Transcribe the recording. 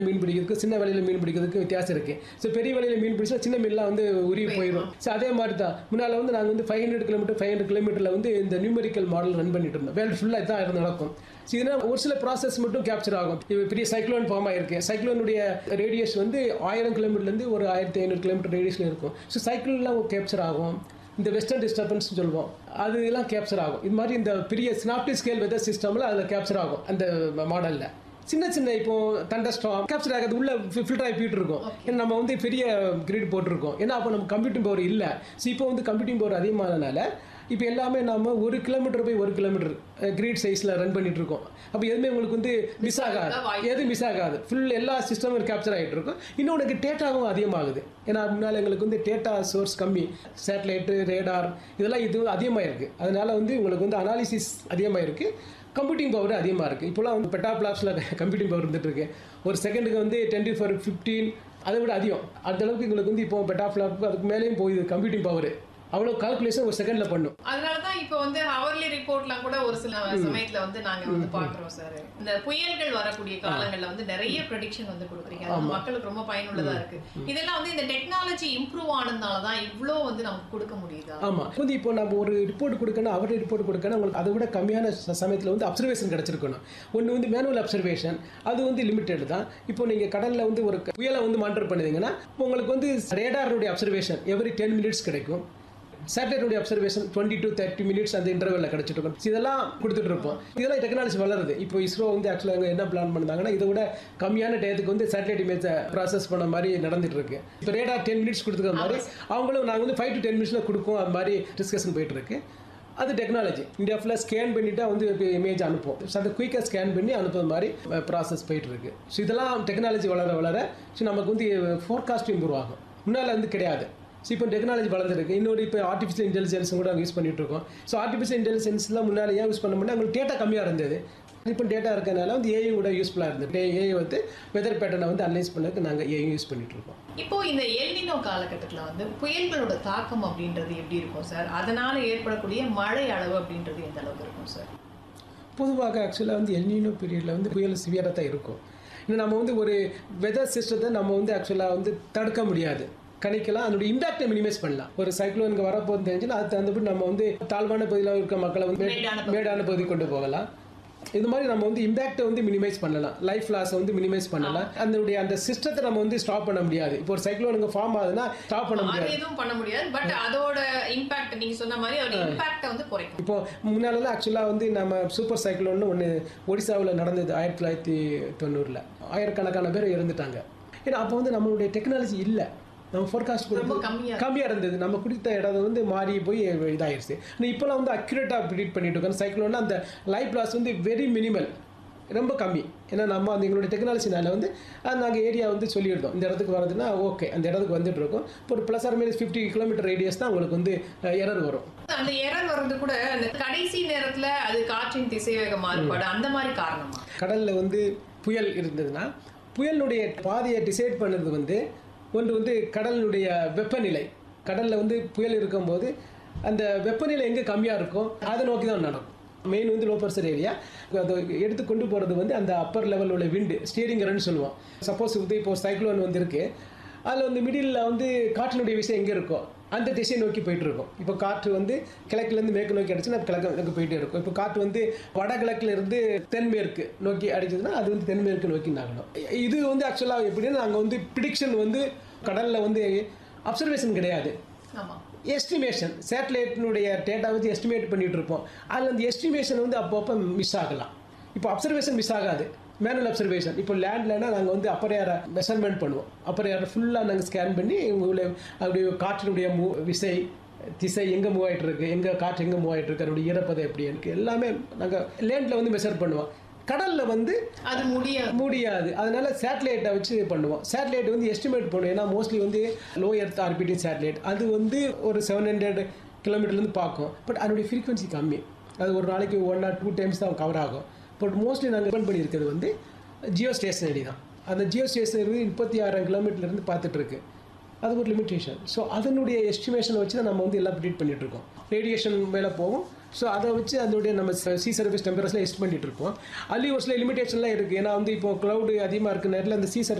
மீன் பிடிக்கிறதுக்கு சின்ன வலையில் மீன் பிடிக்கிறதுக்கு வித்தியாசம் இருக்குது. ஸோ பெரிய வலையில் மீன் பிடிச்சா சின்ன மீன்லாம் வந்து உருவி போயிடும். ஸோ அதே மாதிரி தான் முன்னால் வந்து நாங்கள் வந்து 500 கிலோமீட்டரில் வந்து இந்த நியூமெரிக்கல் மாடல் ரன் பண்ணிட்டு இருந்தோம். வேர்ல்டு ஃபுல்லாக இதான் இருந்து நடக்கும். ஸோ இதனால் ஒரு சில ப்ராசஸ் மட்டும் கேப்சர் ஆகும். இப்போ பெரிய சைக்ளோன் ஃபார்ம் ஆகிருக்கு. சைக்ளோனுடைய ரேடியஸ் வந்து 1000 கிலோமீட்டர்லேருந்து ஒரு 1500 கிலோமீட்டர் ரேடியஸில் இருக்கும். ஸோ சைக்கிள்லாம் கேப்சர் ஆகும். இந்த வெஸ்டர்ன் டிஸ்டர்பன்ஸ் சொல்லுவோம், அதெல்லாம் கேப்சர் ஆகும். இது மாதிரி இந்த பெரிய ஸ்னாப்டி ஸ்கேல் வெதர் சிஸ்டமில் அதில் கேப்சர் ஆகும். அந்த மாடலில் சின்ன சின்ன இப்போ தண்டர்ஸ்டார்ம் கேப்சர் ஆகிறது உள்ள ஃபில்டர் ஆகி போயிட்டு இருக்கும். ஏன்னா நம்ம வந்து பெரிய கிரிட் போட்டிருக்கோம். ஏன்னா அப்போ நம்ம கம்ப்யூட்டிங் பவர் இல்லை. ஸோ இப்போ வந்து கம்ப்யூட்டிங் பவர் அதிகமானதுனால இப்போ எல்லாமே நம்ம 1 கிலோமீட்டர் போய் 1 கிலோமீட்டர் கிரீட் சைஸில் ரன் பண்ணிட்டு இருக்கோம். அப்போ எதுவுமே உங்களுக்கு வந்து மிஸ் ஆகாது, எதுவும் மிஸ் ஆகாது. ஃபுல் எல்லா சிஸ்டமும் கேப்சர் ஆகிட்டு இருக்கும். இன்னும் உனக்கு டேட்டாவும் அதிகமாகுது. ஏன்னா முன்னால் எங்களுக்கு வந்து டேட்டா சோர்ஸ் கம்மி, சேட்டலைட்டு ரேடார் இதெல்லாம் இது அதிகமாக இருக்குது. அதனால வந்து உங்களுக்கு வந்து அனாலிசிஸ் அதிகமாக இருக்குது, கம்ப்யூட்டிங் பவர் அதிகமாக இருக்குது. இப்போலாம் வந்து பெட்டாப்ளாப்ஸில் கம்ப்யூட்டிங் பவர் இருந்துட்டு இருக்கு. ஒரு செகண்டுக்கு வந்து 10⁻15 அதை விட அதிகம். அந்த அளவுக்கு எங்களுக்கு வந்து இப்போ பெட்டாப்ளாப் அதுக்கு மேலேயும் போகுது கம்ப்யூட்டிங் பவர். அவ்வளோ கால்குலேஷன் ஒரு செகண்ட்ல பண்ணும். அதனால தான் இப்போ வந்து ஹவர்லி ரிப்போர்ட்லாம் கூட ஒரு சில சமயத்துல வந்து நாங்க வந்து பாக்குறோம் சார். இந்த புயல்கள் வரக்கூடிய காலங்கள்ல வந்து நிறைய ப்ரெடிக்ஷன் வந்து கொடுக்குறீங்க. அது மக்களுக்கு ரொம்ப பயனுள்ளதா இருக்கு. இதெல்லாம் வந்து இந்த டெக்னாலஜி இம்ப்ரூவ் ஆனதுனால தான் இவ்வளோ வந்து நமக்கு கொடுக்க முடியுதா? ஆமா, வந்து இப்போ நம்ம ஒரு ரிப்போர்ட் கொடுக்கணும், அவருடைய ரிப்போர்ட் கொடுக்கணும், உங்களுக்கு அதை விட கம்மியான சமயத்தில் வந்து அப்சர்வேஷன் கிடைச்சிருக்கணும். ஒன்று வந்து மேனுவல் அப்சர்வேஷன், அது வந்து லிமிட்டெட் தான். இப்போ நீங்க கடல்ல வந்து ஒரு புயலை வந்து மானிட்டர் பண்ணுவீங்கன்னா உங்களுக்கு வந்து ரேடாருடைய அப்சர்வேஷன் எவ்ரி 10 மினிட்ஸ் கிடைக்கும். சேட்டலைட் அப்சர்வேஷன் 20 to 30 மினிட்ஸ் அந்த இன்டர்வெல்ல கிடைச்சிட்டு இருக்கும். இதெல்லாம் கொடுத்துட்டு இருப்போம். இதெல்லாம் டெக்னாலஜி வளருது. இப்போ இஸ்ரோ வந்து ஆக்சுவலாக என்ன பிளான் பண்ணாங்கன்னா இதை விட கம்மியான டயத்துக்கு வந்து சேட்டலைட் இமேஜை ப்ராசஸ் பண்ண மாதிரி நடந்துட்டு இருக்கு. இப்போ ரேடார் 10 மினிட்ஸ் கொடுத்துக்கிற மாதிரி அவங்களும் நாங்கள் வந்து 5 to 10 மினிட்ஸில் கொடுக்கும். அது மாதிரி டிஸ்கஷன் போயிட்டு இருக்கு. அது டெக்னாலஜி இந்தியா ஃபுல்லாக ஸ்கேன் பண்ணிட்டா வந்து இமேஜ் அனுப்போம். ஸோ அந்த குயிக்காக ஸ்கேன் பண்ணி அனுப்புற மாதிரி ப்ராசஸ் போயிட்டு இருக்கு. ஸோ இதெல்லாம் டெக்னாலஜி வளர வளர ஸோ நமக்கு வந்து ஃபோர்காஸ்ட் இம்ப்ரூவ் ஆகும். முன்னால் வந்து கிடையாது. ஸோ இப்போ டெக்னாலஜி வளர்ந்துருக்கு. இன்னொரு இப்போ ஆர்டிஃபிஷியல் இன்டெலிஜென்ஸும் கூட நாங்கள் யூஸ் பண்ணிட்டு இருக்கோம். ஸோ ஆர்டிஃபிஷியல் இன்டெலிஜென்ஸ்லாம் முன்னாடி ஏன் யூஸ் பண்ண முடியாது, உங்களுக்கு டேட்டா கம்மியாக இருந்தது. இப்போ டேட்டா இருக்கிறதுனால வந்து ஏஐ கூட யூஸ்ஃபுல்லாக இருந்தது. ஏஐ வந்து வெதர் பேட்டர்னை வந்து அனலைஸ் பண்ணதுக்கு நாங்கள் ஏஐ யூஸ் பண்ணிட்டு இருக்கோம். இப்போ இந்த எல்னினோ காலகட்டத்தில் வந்து புயல்களோட தாக்கம் அப்படின்றது எப்படி இருக்கும் சார்? அதனால ஏற்படக்கூடிய மழை அளவு அப்படின்றது எந்த அளவுக்கு இருக்கும் சார்? பொதுவாக ஆக்சுவலாக வந்து எல்னினோ பீரியடில் வந்து புயல் சிவியராக தான் இருக்கும். இன்னும் நம்ம வந்து ஒரு வெதர் சிஸ்டத்தை நம்ம வந்து ஆக்சுவலாக வந்து தடுக்க முடியாது, கணிக்கலாம். அதோட இம்பாக்டை மினிமைஸ் பண்ணலாம். ஒரு சைக்ளோன் இங்கே வரப்போகுது தெரிஞ்சுன்னா அது தகுந்தபடி நம்ம வந்து தாழ்வான பகுதியில் இருக்க மக்களை வந்து மேடான பகுதி கொண்டு போகலாம். இது மாதிரி நம்ம வந்து இம்பாக்டை வந்து மினிமைஸ் பண்ணலாம், லைஃப் லாஸை வந்து மினிமைஸ் பண்ணலாம். அதனுடைய அந்த சிஸ்டத்தை நம்ம வந்து ஸ்டாப் பண்ண முடியாது. இப்போ ஒரு சைக்ளோன் இங்கே ஃபார்ம் ஆகுதுன்னா ஸ்டாப் பண்ண முடியாது, எதுவும் பண்ண முடியாது. பட் அதோட இம்பாக்ட் நீங்க சொன்ன மாதிரி அதோட இம்பாக்டை வந்து குறைக்கும். இப்போ முன்னாலலாம் ஆக்சுவலாக வந்து நம்ம சூப்பர் சைக்ளோன்னு ஒன்று ஒடிசாவில் நடந்தது 1990. ஆயிரக்கணக்கான பேர் இறந்துட்டாங்க. ஏன்னா அப்போ வந்து நம்மளுடைய டெக்னாலஜி இல்லை, நம்ம ஃபோர்காஸ்ட் கம்மியாக இருந்தது. நம்ம கொடுத்த இடம் வந்து மாறி போய் இதாகிடுச்சு. ஆனால் இப்போலாம் வந்து அக்யூரேட்டாக ப்ரிடிக்ட் பண்ணிட்டு இருக்கோம். சைக்ளோன்னா அந்த லைஃப் லாஸ் வந்து வெரி மினிமல், ரொம்ப கம்மி. ஏன்னா நம்ம அந்த எங்களுடைய டெக்னாலஜினால வந்து அது நாங்கள் ஏரியா வந்து சொல்லியிருந்தோம், இந்த இடத்துக்கு வரதுன்னா ஓகே அந்த இடத்துக்கு வந்துட்டு இருக்கோம். இப்போ ஒரு plus R minus 50 kilometre radius தான் உங்களுக்கு வந்து எரர் வரும். அந்த எரர் வர்றது கூட அந்த கடைசி நேரத்தில் அது காற்றின் திசைவேக மாறுபாடு அந்த மாதிரி காரணமா? கடலில் வந்து புயல் இருந்ததுன்னா புயலுடைய பாதையை டிசைட் பண்ணது வந்து ஒன்று வந்து கடலினுடைய வெப்பநிலை. கடலில் வந்து புயல் இருக்கும்போது அந்த வெப்பநிலை எங்கே கம்மியாக இருக்கும் அதை நோக்கி தான் நடக்கும். மெயின் வந்து லோ ப்ரெஷர் ஏரியா, அதை எடுத்து கொண்டு போகிறது வந்து அந்த அப்பர் லெவலில் உள்ள விண்டு ஸ்டீரிங் ரன்னு சொல்லுவோம். சப்போஸ் வந்து இப்போ சைக்ளோன் வந்து இருக்குது, அதில் வந்து மிடில் வந்து காற்றினுடைய விஷயம் எங்கே இருக்கோ அந்த திசையை நோக்கி போயிட்டு இருக்கும். இப்போ காற்று வந்து கிழக்குலேருந்து மேற்கு நோக்கி அடிச்சுன்னா கிழக்கு போயிட்டே இருக்கும். இப்போ காற்று வந்து வடகிழக்குல இருந்து தென்மேற்கு நோக்கி அடிச்சதுன்னா அது வந்து தென்மேற்கு நோக்கி நகரும். இது வந்து ஆக்சுவலாக எப்படின்னா நாங்கள் வந்து ப்ரிடிக்ஷன் வந்து கடலில் வந்து அப்சர்வேஷன் கிடையாது, எஸ்டிமேஷன். சேட்டலைட்டினுடைய டேட்டா வச்சு எஸ்டிமேட் பண்ணிட்டு இருப்போம். அதில் அந்த எஸ்டிமேஷன் வந்து அப்பப்போ மிஸ் ஆகலாம். இப்போ அப்சர்வேஷன் மிஸ் ஆகாது, மேனுவல் அப்சர்வேஷன். இப்போ லேண்ட்லனா நாங்கள் வந்து அப்பர் ஏரை மெஷர்மெண்ட் பண்ணுவோம். அப்பர் ஏரை ஃபுல்லாக நாங்கள் ஸ்கேன் பண்ணி உங்களை அப்படி காற்றினுடைய விசை திசை எங்கே மூவ் ஆகிட்டு இருக்கு, எங்கே காற்று எங்கே மூவ் ஆகிட்டு இருக்கு, அதனுடைய ஈரப்பதம் எப்படி இருக்குது எல்லாமே நாங்கள் லேண்டில் வந்து மெஷர் பண்ணுவோம். கடலில் வந்து அது முடியாது. அதனால சேட்டலைட்டை வச்சு பண்ணுவோம். சேட்டலைட் வந்து எஸ்டிமேட் பண்ணுவோம். ஏன்னா மோஸ்ட்லி வந்து லோ எர்த் ஆர்பிட்டிங் சேட்டலைட் அது வந்து ஒரு 700 கிலோமீட்டர்லேருந்து பார்க்கும். பட் அதனுடைய ஃப்ரீக்வன்சி கம்மி, அது ஒரு நாளைக்கு 1 or 2 டைம்ஸ் தான் கவர் ஆகும். பட் மோஸ்ட்லி நாங்கள் டிபெண்ட் பண்ணியிருக்கிறது வந்து ஜியோ ஸ்டேஷனரி தான். அந்த ஜியோ ஸ்டேஷனரி 36,000 கிலோமீட்டர்லேருந்து பார்த்துட்ருக்கு. அது ஒரு லிமிட்டேஷன். ஸோ அதனுடைய எஸ்டிமேஷனை வச்சு தான் நம்ம வந்து எல்லாம் ப்ரிடிக்ட் பண்ணிகிட்ருக்கோம். ரேடியேஷன் மேலே போகும், ஸோ அதை வச்சு அதோடைய நம்ம சி சர்ஃபேஸ் டெம்பரேச்சர்ல எஸ்ட் பண்ணிட்டு இருப்போம். அர்லி ஹவர்ஸில் லிமிடேஷன்லாம் இருக்குது. ஏன்னா வந்து இப்போ க்ளவுடு அதிகமாக இருக்க நேரத்தில் அந்த சி